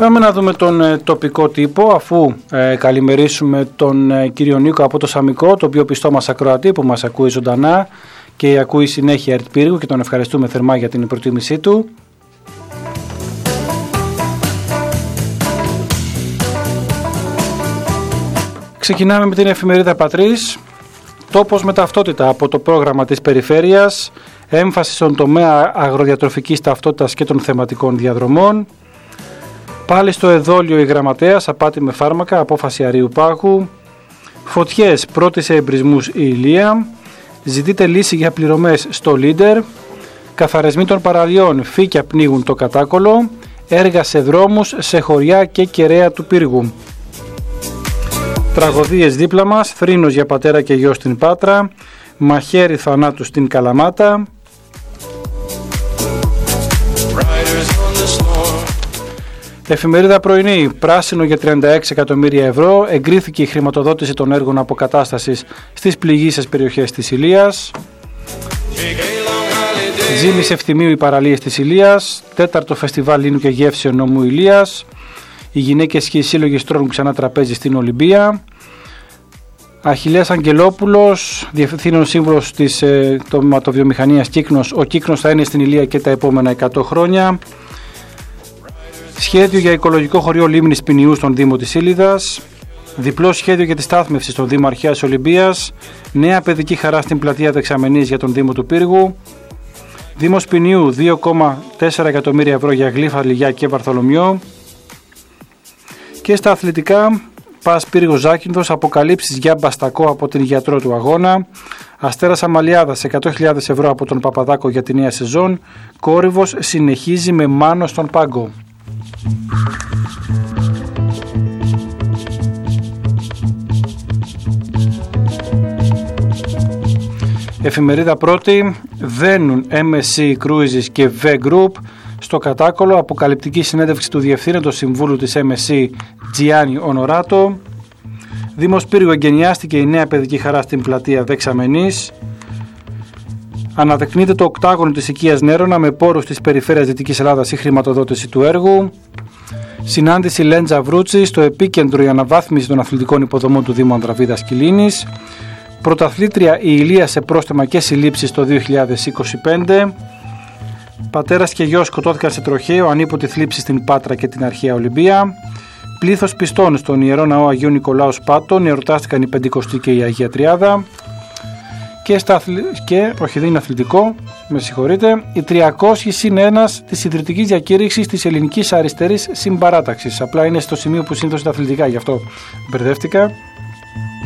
Πάμε να δούμε τον τοπικό τύπο, αφού καλημερίσουμε τον κύριο Νίκο από το Σαμικό, το οποίο πιστό μας ακροατή που μας ακούει ζωντανά και ακούει συνέχεια ΕΡΤ Πύργου και τον ευχαριστούμε θερμά για την προτίμησή του. Ξεκινάμε με την εφημερίδα Πατρίς. Τόπος με ταυτότητα από το πρόγραμμα της Περιφέρειας, έμφαση στον τομέα αγροδιατροφικής ταυτότητας και των θεματικών διαδρομών. Πάλι στο εδόλιο η Γραμματέας, απάτη με φάρμακα, απόφαση Αρείου Πάγου. Φωτιές, πρώτη σε εμπρισμούς η Ηλία. Ζητείτε λύση για πληρωμές στο Λίντερ. Καθαρισμοί των παραλιών, φύκια πνίγουν το Κατάκολο. Έργα σε δρόμους, σε χωριά και κεραία του Πύργου. Τραγωδίες δίπλα μας, θρήνος για πατέρα και γιο στην Πάτρα. Μαχαίρι θανάτου στην Καλαμάτα. Εφημερίδα Πρωινή, πράσινο για 36 εκατομμύρια ευρώ, εγκρίθηκε η χρηματοδότηση των έργων αποκατάστασης στις πληγείσες περιοχές της Ηλίας. Ζήμης ευθυμίου οι παραλίες της Ηλίας, 4ο φεστιβάλ Λίνου και Γεύσεων Νομού Ηλίας. Οι γυναίκες και οι σύλλογοι στρώνουν ξανά τραπέζι στην Ολυμπία. Αχιλλέας Αγγελόπουλος, διευθύνων σύμβουλος της τοματοβιομηχανίας Κύκνος. Ο Κύκνος θα είναι στην Ηλία και τα επόμενα 100 χρόνια. Σχέδιο για οικολογικό χωριό Λίμνης Ποινιού στον Δήμο της Ήλιδας. Διπλό σχέδιο για τη στάθμευση στον Δήμο Αρχαίας Ολυμπίας. Νέα παιδική χαρά στην πλατεία Δεξαμενής για τον Δήμο του Πύργου. Δήμος Ποινιού, 2,4 εκατομμύρια ευρώ για Γλύφα, Λυγιά και Βαρθολομιό. Και στα αθλητικά, Πας Πύργος Ζάκυνθος, αποκαλύψεις για Μπαστακό από την γιατρό του αγώνα. Αστέρας Αμαλιάδας, 100.000 ευρώ από τον Παπαδάκο για τη νέα σεζόν. Κόρυβος συνεχίζει με Μάνο στον πάγκο. Εφημερίδα Πρώτη, δένουν MSC Cruises και V Group στο Κατάκολο, αποκαλυπτική συνέντευξη του Διευθύνοντος Συμβούλου της MSC Τζιάννη Ονοράτο. Δήμος Πύργου, εγκαινιάστηκε η νέα παιδική χαρά στην πλατεία Δεξαμενής. Αναδεικνύεται το οκτάγωνο της οικίας Νέρονα με πόρους της Περιφέρειας Δυτικής Ελλάδας η χρηματοδότηση του έργου. Συνάντηση Λέντζα Βρούτσι, στο επίκεντρο η αναβάθμιση των αθλητικών υποδομών του Δήμου Ανδραβίδας Κιλίνης. Πρωταθλήτρια η Ηλία σε πρόστιμα και συλλήψεις το 2025. Πατέρας και γιος σκοτώθηκαν σε τροχαίο, ανίποτη θλίψη στην Πάτρα και την Αρχαία Ολυμπία. Πλήθος πιστών στον Ιερό Ναό Αγίου Νικολάου Σπάτων, εορτάστηκαν η Πεντηκοστή και η Αγία Τριάδα. Όχι, δεν είναι αθλητικό, με συγχωρείτε, οι 300 συν 1 της ιδρυτικής διακήρυξης της Ελληνικής Αριστερής Συμπαράταξης. Απλά είναι στο σημείο που συνήθως είναι αθλητικά, γι' αυτό μπερδεύτηκα.